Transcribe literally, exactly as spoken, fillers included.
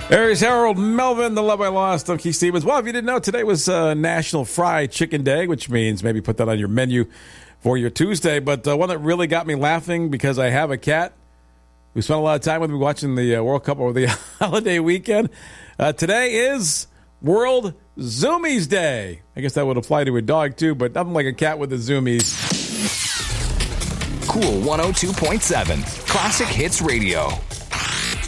There's Harold Melvin, the Love I Lost, on Keith Stevens. Well, if you didn't know, today was uh, National Fried Chicken Day, which means maybe put that on your menu for your Tuesday. But uh, one that really got me laughing because I have a cat who spent a lot of time with me watching the uh, World Cup over the holiday weekend. Uh, today is World Zoomies Day. I guess that would apply to a dog, too, but nothing like a cat with the zoomies. Cool one oh two point seven, Classic Hits Radio.